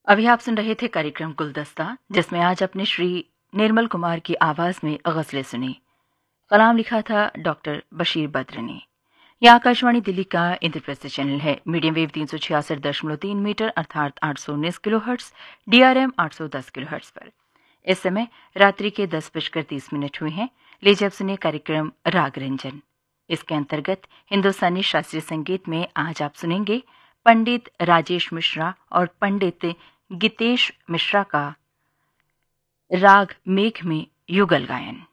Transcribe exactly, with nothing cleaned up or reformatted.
अभी आप सुन रहे थे कार्यक्रम गुलदस्ता, जिसमें आज अपने श्री निर्मल कुमार की आवाज में गज़लें सुनी। कलाम लिखा था डॉक्टर बशीर बद्र ने। यह आकाशवाणी दिल्ली का इंद्रप्रस्थ चैनल है। मीडियम वेव तीन सौ छियासठ दशमलव तीन मीटर अर्थात आठ सौ उन्नीस किलो हर्ट्स, डीआरएम आठ सौ दस किलो हर्ट्स पर। इस समय रात्रि के दस बजकर तीस मिनट हुए हैं। लीजिए अब सुनिए कार्यक्रम राग रंजन। इसके अंतर्गत हिंदुस्तानी शास्त्रीय संगीत में आज आप सुनेंगे पंडित राजेश मिश्रा और पंडित गीतेश मिश्रा का राग मेघ में युगल गायन।